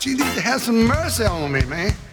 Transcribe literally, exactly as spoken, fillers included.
You need to have some mercy on me, man.